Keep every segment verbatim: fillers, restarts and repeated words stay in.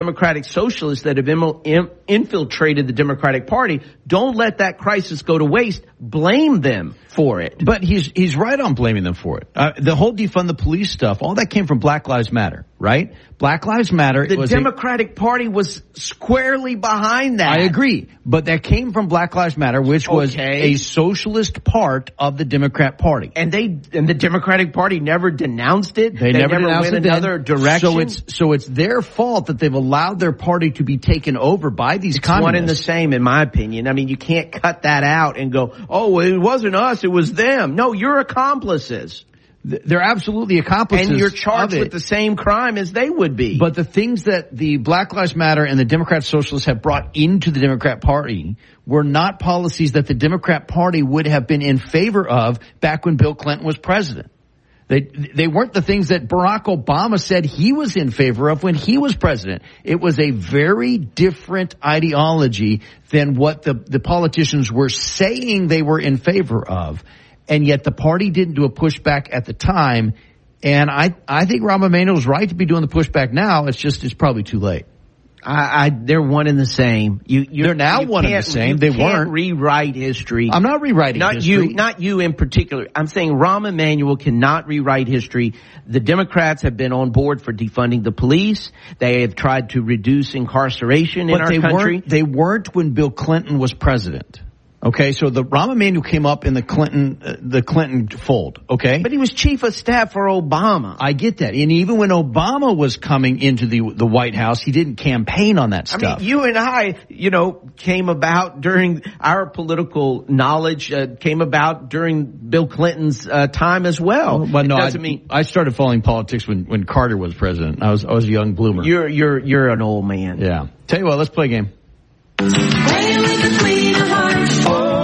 Democratic socialists that have im- im- infiltrated the Democratic Party. Don't let that crisis go to waste. Blame them for it. But he's he's right on blaming them for it. Uh, the whole defund the police stuff, all that came from Black Lives Matter, right? Black Lives Matter. The was Democratic a, Party was squarely behind that. I agree. But that came from Black Lives Matter, which was okay. a socialist part of the Democrat Party. And they and the Democratic Party never denounced it. They, they never, never denounced went it another then. direction. So it's so it's their fault that they've allowed their party to be taken over by these it's communists. One and the same, in my opinion. I mean, you can't cut that out and go, "Oh, it wasn't us; it was them." No, you're accomplices. They're absolutely accomplices. And you're charged with the same crime as they would be. But the things that the Black Lives Matter and the Democrat Socialists have brought into the Democrat Party were not policies that the Democrat Party would have been in favor of back when Bill Clinton was president. They they weren't the things that Barack Obama said he was in favor of when he was president. It was a very different ideology than what the, the politicians were saying they were in favor of. And yet the party didn't do a pushback at the time. And I, I think Rahm Emanuel's right to be doing the pushback now. It's just, it's probably too late. I, I they're one and the same. You, they're now one and the same. They weren't. Rewrite history. I'm not rewriting not history. Not you, not you in particular. I'm saying Rahm Emanuel cannot rewrite history. The Democrats have been on board for defunding the police. They have tried to reduce incarceration in but our they country. Weren't, they weren't when Bill Clinton was president. Okay, so the Rahm Emanuel came up in the Clinton, uh, the Clinton fold. Okay, but he was chief of staff for Obama. I get that, and even when Obama was coming into the the White House, he didn't campaign on that stuff. I mean, you and I, you know, came about during our political knowledge uh, came about during Bill Clinton's uh, time as well. Well, no, it doesn't I, mean I started following politics when when Carter was president. I was I was a young bloomer. You're you're you're an old man. Yeah. Tell you what, let's play a game. Play with the Queen of Hearts.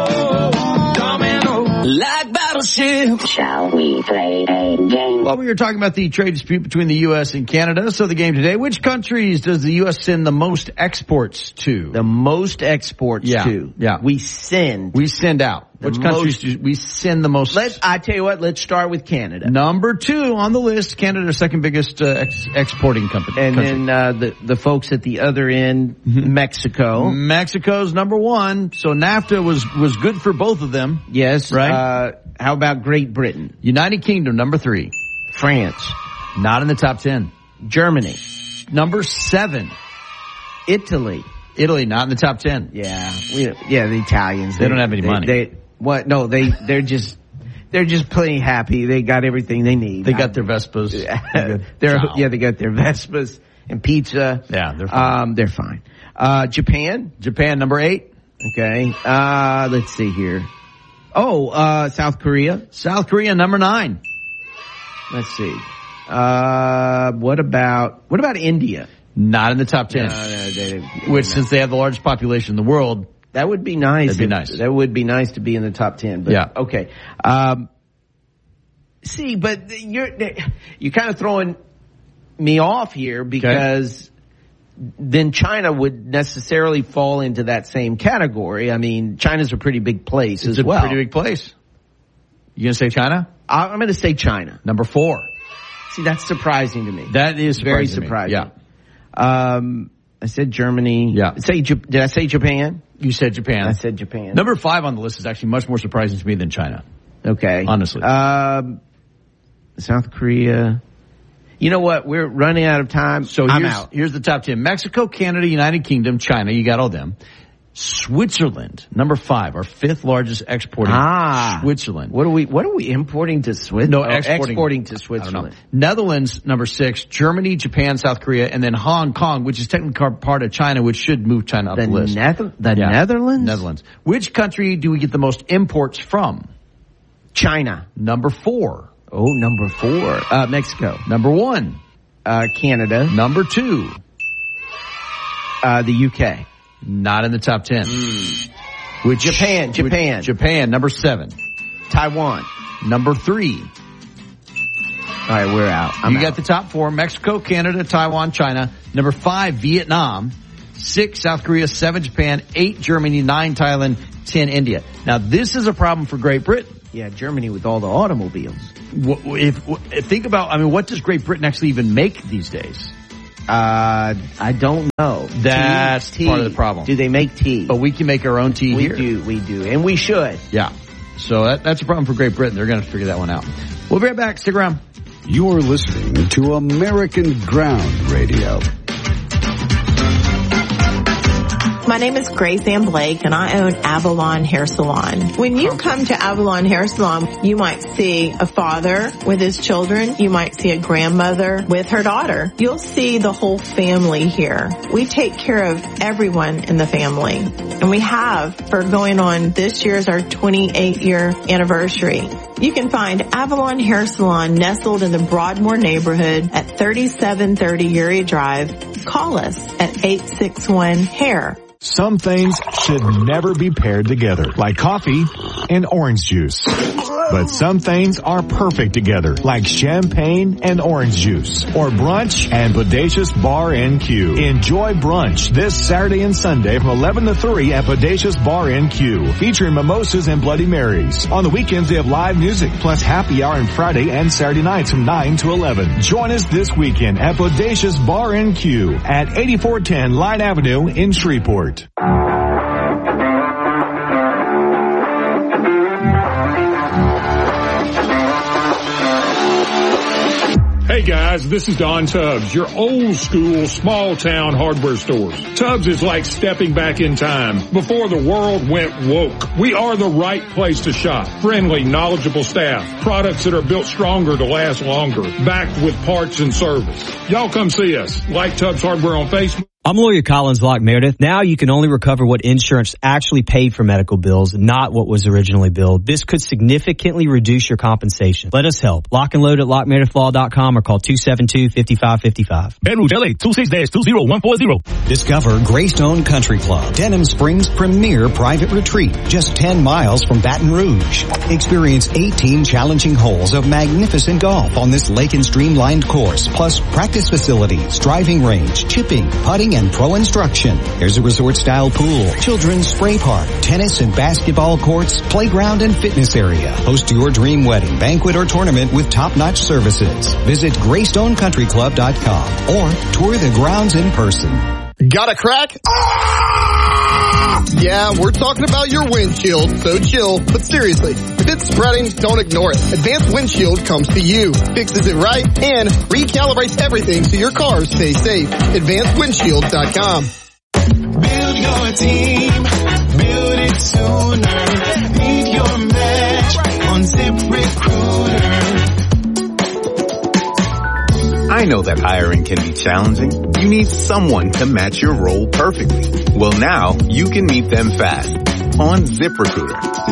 Oh, domino. Like battleship. Shall we play a game? Well, we were talking about the trade dispute between the U S and Canada. So the game today, which countries does the U S send the most exports to? The most exports yeah, to. Yeah. We send. We send out. The which countries most, do we send the most? Let's, I tell you what, let's start with Canada. Number two on the list, Canada's second biggest uh, ex- exporting company. And country. then uh, the, the folks at the other end, mm-hmm. Mexico. Mexico's number one. So NAFTA was, was good for both of them. Yes. Right? Uh, how about Great Britain? United Kingdom, number three. France. Not in the top ten. Germany. Number seven. Italy. Italy, not in the top ten. Yeah. We, yeah, the Italians. They, they don't have any they, money. They, what? No, they, they're just, they're just plenty happy. They got everything they need. They got their Vespas. they're, yeah, they got their Vespas and pizza. Yeah, they're fine. Um, they're fine. Uh, Japan. Japan, number eight. Okay. Uh, let's see here. Oh, uh, South Korea. South Korea, number nine. Let's see. Uh, what about, what about India? Not in the top ten. No, no, they, Which, no. since they have the largest population in the world. That would be nice. That'd be nice. That would be nice to be in the top ten. But, yeah. Okay. Um, see, but you're, you're kind of throwing me off here because okay. then China would necessarily fall into that same category. I mean, China's a pretty big place it's as well. It's a pretty big place. You gonna say China? I'm going to say China. Number four. See, that's surprising to me. That is surprising very surprising. To me. Yeah. Um, I said Germany. Yeah. Say, did I say Japan? You said Japan. I said Japan. Number five on the list is actually much more surprising to me than China. Okay. Honestly. Um, South Korea. You know what? We're running out of time. So I'm here's, out. Here's the top ten. Mexico, Canada, United Kingdom, China. You got all them. Switzerland, number five, our fifth largest exporting. Ah, Switzerland. What are we? What are we importing to Switzerland? No, oh, exporting, exporting to Switzerland. Netherlands, number six. Germany, Japan, South Korea, and then Hong Kong, which is technically part of China, which should move China up the, the list. Neth- the yeah. Netherlands. Netherlands. Which country do we get the most imports from? China, number four. Oh, number four. Uh, Mexico, number one. Uh, Canada, number two. Uh, the U K. Not in the top ten. Mm. Which Japan, Japan. Which, Japan, number seven. Taiwan. Number three. All right, we're out. I'm you out. got the top four. Mexico, Canada, Taiwan, China. Number five, Vietnam. Six, South Korea. Seven, Japan. Eight, Germany. Nine, Thailand. Ten, India. Now, this is a problem for Great Britain. Yeah, Germany with all the automobiles. If, if think about, I mean, what does Great Britain actually even make these days? Uh, I don't know. That's tea, part tea. of the problem. Do they make tea? But we can make our own tea we here. We do, we do. And we should. Yeah. So that, that's a problem for Great Britain. They're going to figure that one out. We'll be right back. Stick around. You're listening to American Ground Radio. My name is Grace Ann Blake, and I own Avalon Hair Salon. When you come to Avalon Hair Salon, you might see a father with his children. You might see a grandmother with her daughter. You'll see the whole family here. We take care of everyone in the family, and we have for going on this year's our twenty-eight year anniversary. You can find Avalon Hair Salon nestled in the Broadmoor neighborhood at thirty-seven thirty Uri Drive. Call us at eight six one hair. Some things should never be paired together, like coffee and orange juice. But some things are perfect together, like champagne and orange juice, or brunch and Bodacious Bar and Q. Enjoy brunch this Saturday and Sunday from eleven to three at Bodacious Bar and Q, featuring mimosas and Bloody Marys. On the weekends, they have live music, plus happy hour on Friday and Saturday nights from nine to eleven. Join us this weekend at Bodacious Bar and Q at eighty-four ten Line Avenue in Shreveport. Hey guys, this is Don Tubbs, your old school small town hardware stores. Tubbs is like stepping back in time before the world went woke. We are the right place to shop. Friendly, knowledgeable staff, products that are built stronger to last longer, backed with parts and service. Y'all come see us. Like Tubbs Hardware on Facebook. I'm lawyer Collins Locke Meredith. Now you can only recover what insurance actually paid for medical bills, not what was originally billed. This could significantly reduce your compensation. Let us help. Lock and load at lock meredith law dot com or call two seven two, five five five five. Baton Rouge, L A, two six two zero one four zero. Discover Greystone Country Club, Denham Springs' premier private retreat, just ten miles from Baton Rouge. Experience eighteen challenging holes of magnificent golf on this lake and streamlined course, plus practice facilities, driving range, chipping, putting, and pro instruction. There's a resort-style pool, children's spray park, tennis and basketball courts, playground and fitness area. Host your dream wedding, banquet, or tournament with top-notch services. Visit greystone country club dot com or tour the grounds in person. Got a crack? Ah! Yeah, we're talking about your windshield, so chill. But seriously, if it's spreading, don't ignore it. Advanced Windshield comes to you, fixes it right, and recalibrates everything so your cars stay safe. advanced windshield dot com. Build your team, build it sooner. Meet your match on ZipRecruiter. I know that hiring can be challenging. You need someone to match your role perfectly. Well, now you can meet them fast on ZipRecruiter.